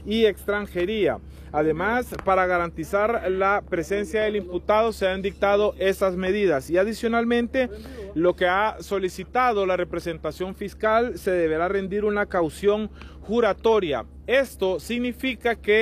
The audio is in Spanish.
y extranjería. Además, para garantizar la presencia del imputado se han dictado estas medidas y adicionalmente lo que ha solicitado la representación fiscal, se deberá rendir una caución juratoria. Esto significa que